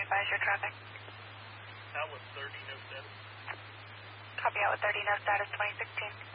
advise your traffic? Outlet 30, no status. Copy, Outlet 30, no status, 2016.